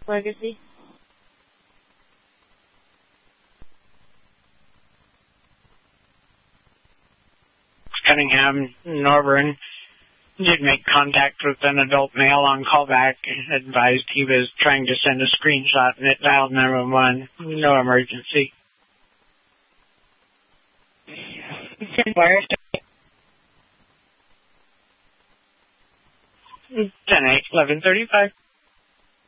Legacy. Cunningham, Norburn did make contact with an adult male on callback and advised he was trying to send a screenshot and it dialed 911. No emergency. Where? 10-8, 11:35.